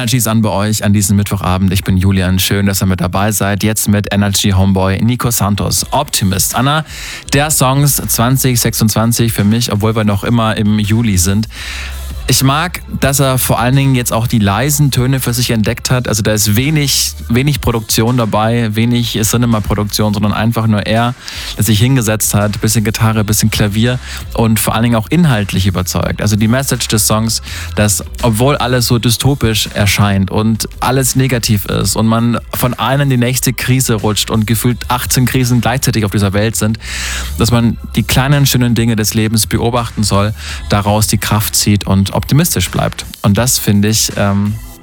Energy ist an bei euch an diesem Mittwochabend. Ich bin Julian. Schön, dass ihr mit dabei seid. Jetzt mit Energy Homeboy Nico Santos. Optimist. Einer der Songs 2026 für mich, obwohl wir noch immer im Juli sind. Ich mag, dass er vor allen Dingen jetzt auch die leisen Töne für sich entdeckt hat. Also da ist wenig Produktion dabei, wenig Cinema-Produktion, sondern einfach nur er, der sich hingesetzt hat, bisschen Gitarre, bisschen Klavier und vor allen Dingen auch inhaltlich überzeugt. Also die Message des Songs, dass obwohl alles so dystopisch erscheint und alles negativ ist und man von einer in die nächste Krise rutscht und gefühlt 18 Krisen gleichzeitig auf dieser Welt sind, dass man die kleinen, schönen Dinge des Lebens beobachten soll, daraus die Kraft zieht und optimistisch bleibt. Und das finde ich